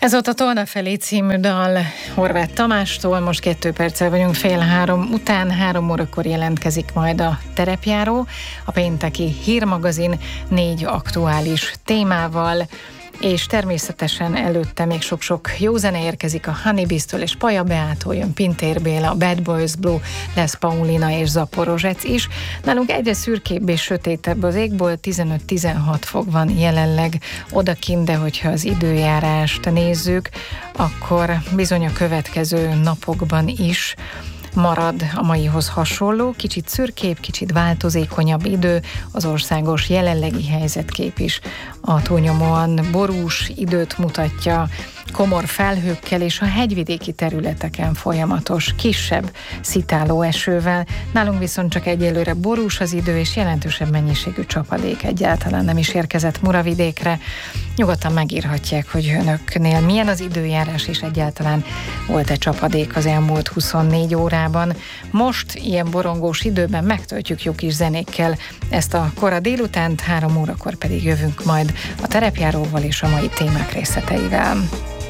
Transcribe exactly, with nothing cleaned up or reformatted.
Ez volt a Tolna felé című dal Horváth Tamástól, most kettő perccel vagyunk fél három után, három órakor jelentkezik majd a terepjáró, a pénteki hírmagazin négy aktuális témával, és természetesen előtte még sok-sok jó zene érkezik a Honeybee-től és Paja Beától, jön Pintér Béla, a Bad Boys Blue, lesz Paulina és Zaporozsec is. Nálunk egyre szürkébb és sötétebb az égból, tizenöt-tizenhat fok van jelenleg odakint, de hogyha az időjárást nézzük, akkor bizony a következő napokban is marad a maihoz hasonló, kicsit szürkébb, kicsit változékonyabb idő, az országos jelenlegi helyzetkép is a túlnyomóan borús időt mutatja, komor felhőkkel és a hegyvidéki területeken folyamatos, kisebb szitáló esővel. Nálunk viszont csak egyelőre borús az idő, és jelentősebb mennyiségű csapadék egyáltalán nem is érkezett Muravidékre. Nyugodtan megírhatják, hogy önöknél milyen az időjárás, és egyáltalán volt-e csapadék az elmúlt huszonnégy órában. Most ilyen borongós időben megtöltjük jó kis zenékkel ezt a kora délutánt, három órakor pedig jövünk majd a terepjáróval és a mai témák részleteivel.